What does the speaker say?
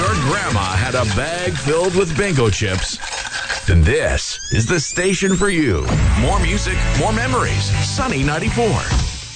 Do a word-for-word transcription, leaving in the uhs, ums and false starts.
your grandma had a bag filled with bingo chips, then this is the station for you. More music, more memories. Sunny ninety-four.